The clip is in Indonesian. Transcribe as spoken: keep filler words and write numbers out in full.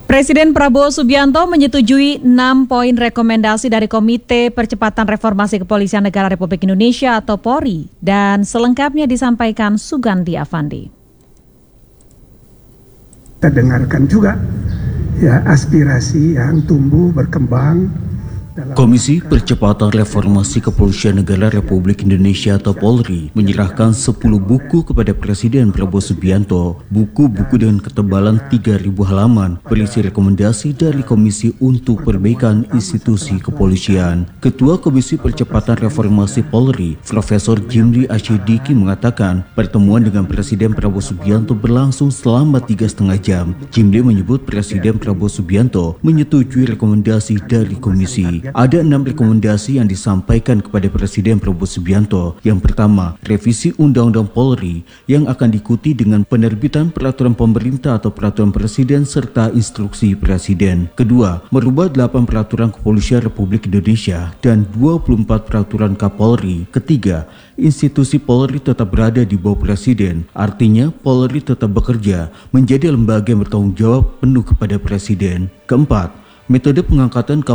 Presiden Prabowo Subianto menyetujui enam poin rekomendasi dari Komite Percepatan Reformasi Kepolisian Negara Republik Indonesia atau Polri, dan selengkapnya disampaikan Sugandi Avandi. Kita dengarkan juga ya aspirasi yang tumbuh berkembang. Komisi Percepatan Reformasi Kepolisian Negara Republik Indonesia atau Polri menyerahkan sepuluh buku kepada Presiden Prabowo Subianto. Buku-buku dengan ketebalan tiga ribu halaman berisi rekomendasi dari Komisi untuk Perbaikan Institusi Kepolisian. Ketua Komisi Percepatan Reformasi Polri, Profesor Jimli Asyidiki mengatakan pertemuan dengan Presiden Prabowo Subianto berlangsung selama tiga setengah jam. Jimli menyebut Presiden Prabowo Subianto menyetujui rekomendasi dari komisi. Ada enam rekomendasi yang disampaikan kepada Presiden Prabowo Subianto. Yang pertama, revisi Undang-Undang Polri yang akan diikuti dengan penerbitan peraturan pemerintah atau peraturan presiden serta instruksi presiden. Kedua, merubah delapan peraturan kepolisian Republik Indonesia dan dua puluh empat peraturan Kapolri. Ketiga, institusi Polri tetap berada di bawah presiden. Artinya, Polri tetap bekerja menjadi lembaga yang bertanggung jawab penuh kepada presiden. Keempat, metode pengangkatan